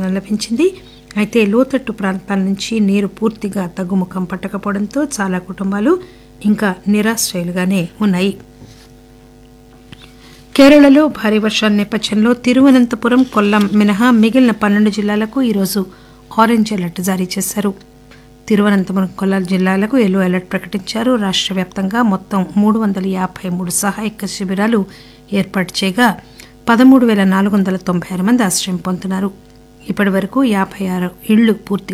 సమాధానం లభించింది. అయితే లోతట్టు ప్రాంతాల నుంచి నీరు పూర్తిగా తగ్గుముఖం పట్టకపోవడంతో చాలా కుటుంబాలు ఇంకా నిరాశ్రయులుగానే ఉన్నాయి. కేరళలో భారీ వర్షాల నేపథ్యంలో తిరువనంతపురం, కొల్లం మినహా మిగిలిన 12 జిల్లాలకు ఈరోజు ఆరెంజ్ అలర్ట్ జారీ చేశారు. తిరువనంతపురం, కొల్లం జిల్లాలకు ఎల్లో అలర్ట్ ప్రకటించారు. రాష్ట్ర వ్యాప్తంగా మొత్తం 353 సహాయక శిబిరాలు ఏర్పాటు చేయగా 13,496 మంది ఆశ్రయం పొందుతున్నారు. ఇప్పటి వరకు 56 ఇళ్లు పూర్తిగా